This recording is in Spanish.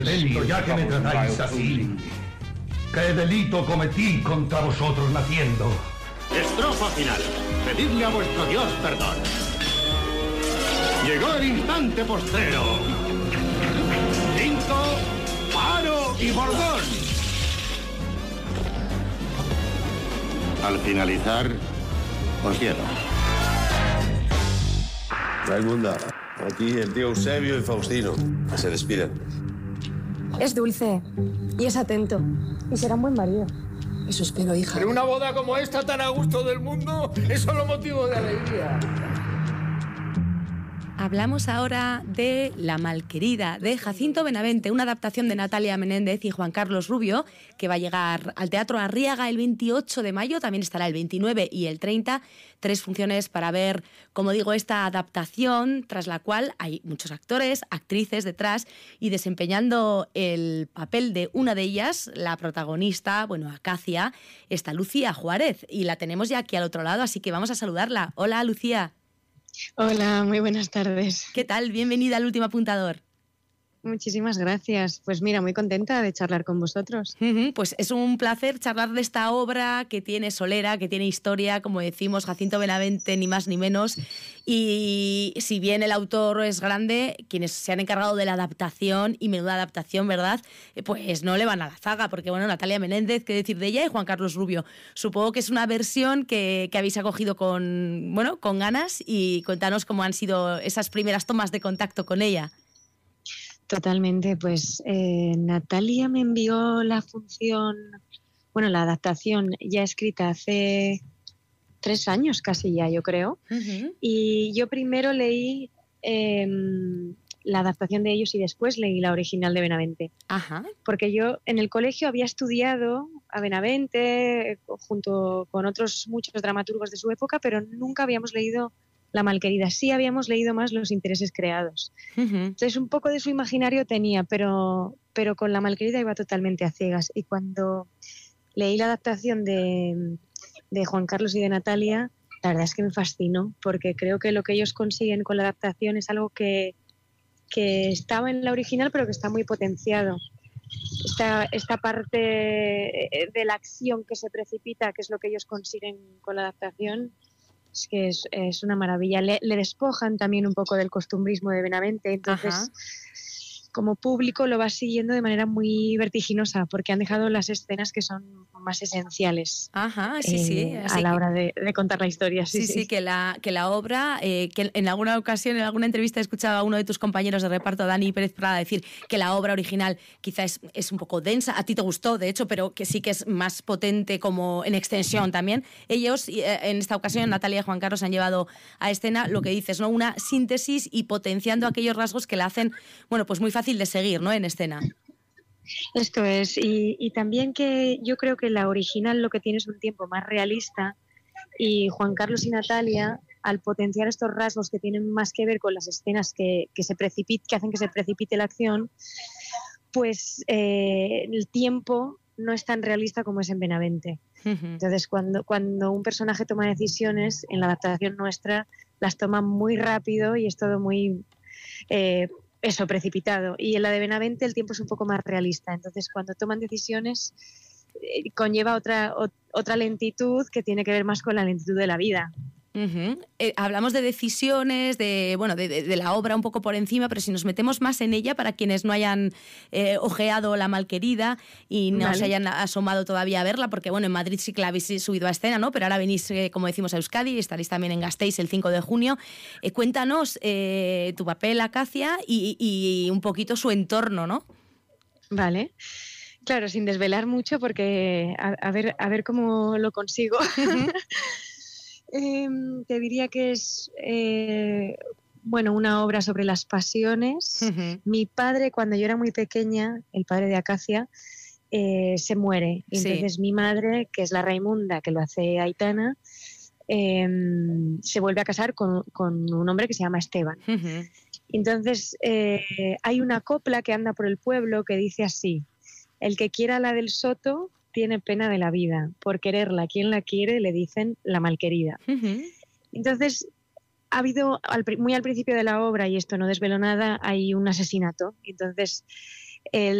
Dentro, ya que me tratáis así, ¿qué delito cometí contra vosotros naciendo? Estrofa final. Pedidle a vuestro Dios perdón. Llegó el instante postrero. 5, paro y bordón. Al finalizar, os quiero. Raimunda, aquí el tío Eusebio y Faustino. Se despiden. Es dulce y es atento y será un buen marido. Eso espero, hija. Pero una boda como esta, tan a gusto del mundo, es solo motivo de alegría. Hablamos ahora de La Malquerida, de Jacinto Benavente, una adaptación de Natalia Menéndez y Juan Carlos Rubio, que va a llegar al Teatro Arriaga el 28 de mayo, también estará el 29 y el 30, 3 funciones para ver, como digo, esta adaptación, tras la cual hay muchos actores, actrices detrás, y desempeñando el papel de una de ellas, la protagonista, Acacia, está Lucía Juárez, y la tenemos ya aquí al otro lado, así que vamos a saludarla. Hola, Lucía. Hola, muy buenas tardes. ¿Qué tal? Bienvenida al Último Apuntador. Muchísimas gracias. Pues mira, muy contenta de charlar con vosotros. Pues es un placer charlar de esta obra que tiene solera, que tiene historia, como decimos, Jacinto Benavente, ni más ni menos. Y si bien el autor es grande, quienes se han encargado de la adaptación, y menuda adaptación, ¿verdad? Pues no le van a la zaga, porque Natalia Menéndez, qué decir de ella, y Juan Carlos Rubio. Supongo que es una versión que habéis acogido con ganas, y cuéntanos cómo han sido esas primeras tomas de contacto con ella. Totalmente, pues Natalia me envió la la adaptación ya escrita hace 3 años casi ya, yo creo. Y yo primero leí la adaptación de ellos y después leí la original de Benavente. Ajá. Porque yo en el colegio había estudiado a Benavente junto con otros muchos dramaturgos de su época, pero nunca habíamos leído La Malquerida. Sí habíamos leído más Los intereses creados. Entonces un poco de su imaginario tenía, pero con La Malquerida iba totalmente a ciegas. Y cuando leí la adaptación de Juan Carlos y de Natalia, la verdad es que me fascinó, porque creo que lo que ellos consiguen con la adaptación es algo que estaba en la original, pero que está muy potenciado. Esta parte de la acción que se precipita, que es lo que ellos consiguen con la adaptación, es que es una maravilla. Le despojan también un poco del costumbrismo de Benavente, entonces como público lo vas siguiendo de manera muy vertiginosa, porque han dejado las escenas que son más esenciales. Ajá, sí. A la hora de contar la historia. Sí, que la obra, que en alguna ocasión, en alguna entrevista he escuchado a uno de tus compañeros de reparto, Dani Pérez Prada, decir que la obra original quizá es un poco densa. A ti te gustó, de hecho, pero que sí que es más potente como en extensión también. Ellos, en esta ocasión, Natalia y Juan Carlos han llevado a escena lo que dices, ¿no? Una síntesis y potenciando aquellos rasgos que la hacen, pues muy fácil de seguir, ¿no? En escena. Esto es, y también que yo creo que la original lo que tiene es un tiempo más realista, y Juan Carlos y Natalia, al potenciar estos rasgos que tienen más que ver con las escenas que hacen que se precipite la acción, pues el tiempo no es tan realista como es en Benavente. Entonces cuando un personaje toma decisiones, en la adaptación nuestra las toma muy rápido y es todo muy precipitado, y en la de Benavente el tiempo es un poco más realista, entonces cuando toman decisiones conlleva otra lentitud que tiene que ver más con la lentitud de la vida. Hablamos de decisiones, de la obra un poco por encima, pero si nos metemos más en ella, para quienes no hayan ojeado La Malquerida y no se hayan asomado todavía a verla, porque en Madrid sí que la habéis subido a escena, ¿no? Pero ahora venís, como decimos, a Euskadi, estaréis también en Gasteiz el 5 de junio. Cuéntanos tu papel, Acacia, y un poquito su entorno, ¿no? Vale. Claro, sin desvelar mucho, porque a ver cómo lo consigo. Te diría que es una obra sobre las pasiones. Mi padre, cuando yo era muy pequeña, el padre de Acacia, se muere. Entonces mi madre, que es la Raimunda, que lo hace Aitana, se vuelve a casar con un hombre que se llama Esteban. Entonces hay una copla que anda por el pueblo que dice así: el que quiera la del soto tiene pena de la vida, por quererla quien la quiere le dicen la malquerida. Entonces ha habido, muy al principio de la obra, y esto no desvelo nada, hay un asesinato. Entonces el